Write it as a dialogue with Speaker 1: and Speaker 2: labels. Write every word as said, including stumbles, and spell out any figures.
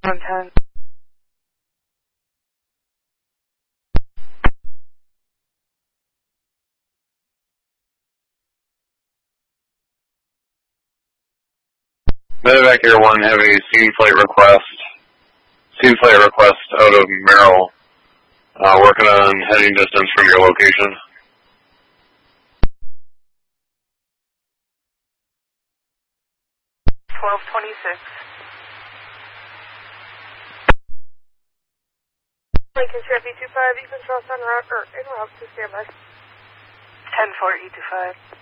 Speaker 1: one ten.
Speaker 2: Medevac Air one have a scene flight request. Scene flight request out of Merrill. Uh, working on heading distance from your location.
Speaker 1: twelve twenty-six. Lincoln Sierra B two five, you control en route, or en route to standby. ten four E two five.